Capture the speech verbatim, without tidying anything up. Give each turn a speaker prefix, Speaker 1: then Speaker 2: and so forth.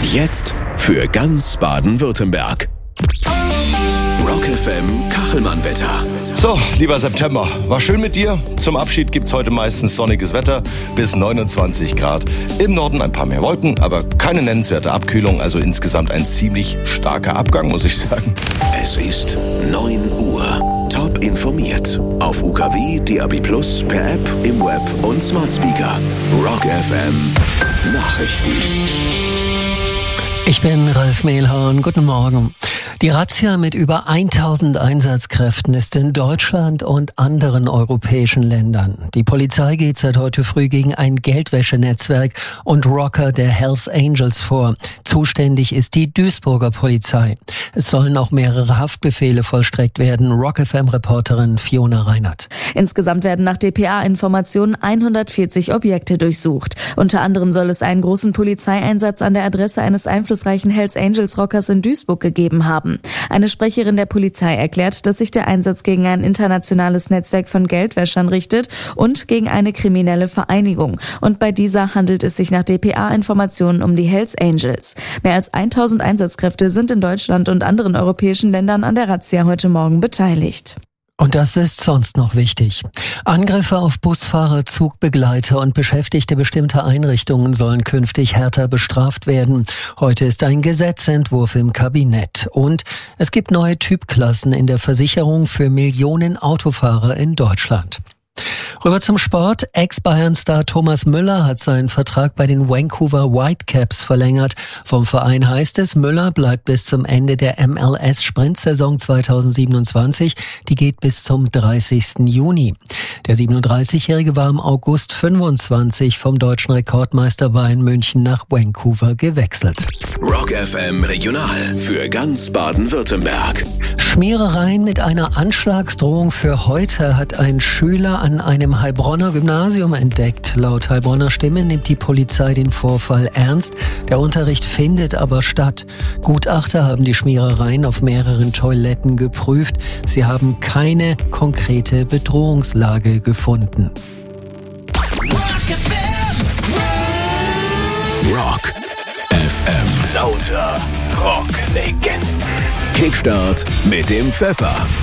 Speaker 1: Jetzt für ganz Baden-Württemberg. Rock F M Kachelmann-Wetter.
Speaker 2: So, lieber September, war schön mit dir. Zum Abschied gibt's heute meistens sonniges Wetter bis neunundzwanzig Grad. Im Norden ein paar mehr Wolken, aber keine nennenswerte Abkühlung. Also insgesamt ein ziemlich starker Abgang, muss ich sagen.
Speaker 1: Es ist neun Uhr. Top informiert. Auf U K W, D A B plus, per App, im Web und Smart Speaker. Rock F M Nachrichten.
Speaker 3: Ich bin Ralf Mehlhorn. Guten Morgen. Die Razzia mit über tausend Einsatzkräften ist in Deutschland und anderen europäischen Ländern. Die Polizei geht seit heute früh gegen ein Geldwäschenetzwerk und Rocker der Hells Angels vor. Zuständig ist die Duisburger Polizei. Es sollen auch mehrere Haftbefehle vollstreckt werden. Rock F M-Reporterin Fiona Reinhardt.
Speaker 4: Insgesamt werden nach D P A-Informationen hundertvierzig Objekte durchsucht. Unter anderem soll es einen großen Polizeieinsatz an der Adresse eines einflussreichen Hells Angels Rockers in Duisburg gegeben haben. Eine Sprecherin der Polizei erklärt, dass sich der Einsatz gegen ein internationales Netzwerk von Geldwäschern richtet und gegen eine kriminelle Vereinigung. Und bei dieser handelt es sich nach D P A-Informationen um die Hells Angels. Mehr als tausend Einsatzkräfte sind in Deutschland und anderen europäischen Ländern an der Razzia heute Morgen beteiligt.
Speaker 3: Und das ist sonst noch wichtig. Angriffe auf Busfahrer, Zugbegleiter und Beschäftigte bestimmter Einrichtungen sollen künftig härter bestraft werden. Heute ist ein Gesetzentwurf im Kabinett. Und es gibt neue Typklassen in der Versicherung für Millionen Autofahrer in Deutschland. Rüber zum Sport. Ex-Bayern-Star Thomas Müller hat seinen Vertrag bei den Vancouver Whitecaps verlängert. Vom Verein heißt es, Müller bleibt bis zum Ende der M L S-Sprintsaison zweitausendsiebenundzwanzig. Die geht bis zum dreißigsten Juni. Der siebenunddreißigjährige war im August fünfundzwanzig vom deutschen Rekordmeister Bayern München nach Vancouver gewechselt.
Speaker 1: Rock F M Regional für ganz Baden-Württemberg.
Speaker 3: Schmierereien mit einer Anschlagsdrohung für heute hat ein Schüler an einem Heilbronner Gymnasium entdeckt. Laut Heilbronner Stimme nimmt die Polizei den Vorfall ernst. Der Unterricht findet aber statt. Gutachter haben die Schmierereien auf mehreren Toiletten geprüft. Sie haben keine konkrete Bedrohungslage gefunden.
Speaker 1: Rock F M. Lauter Rocklegenden. Kickstart mit dem Pfeffer.